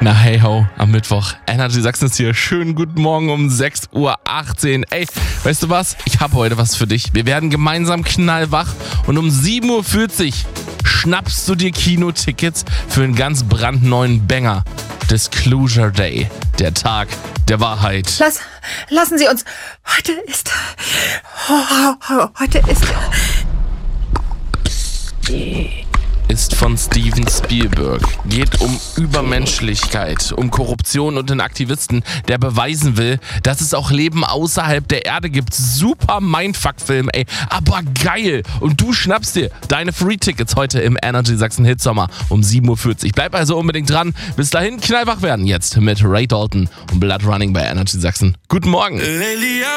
Na hey ho, am Mittwoch. Energy Sachsen ist hier. Schönen guten Morgen um 6.18 Uhr. Ey, weißt du was? Ich habe heute was für dich. Wir werden gemeinsam knallwach und um 7.40 Uhr schnappst du dir Kinotickets für einen ganz brandneuen Banger. Disclosure Day, der Tag der Wahrheit. Lassen Sie uns. Heute Ist von Steven Spielberg. Geht um Übermenschlichkeit, um Korruption und einen Aktivisten, der beweisen will, dass es auch Leben außerhalb der Erde gibt. Super Mindfuck-Film, ey. Aber geil. Und du schnappst dir deine Free-Tickets heute im Energy Sachsen Hitsommer um 7.40 Uhr. Bleib also unbedingt dran. Bis dahin knallwach werden jetzt mit Ray Dalton und Blood Running bei Energy Sachsen. Guten Morgen.